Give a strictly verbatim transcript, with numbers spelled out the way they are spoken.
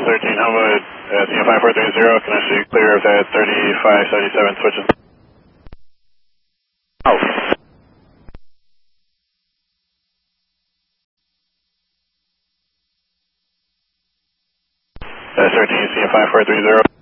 thirteen Homewood, uh, C M five four three zero, can I see clear of that thirty-five seventy-seven switches? Oh. Uh, thirteen C M five four three zero.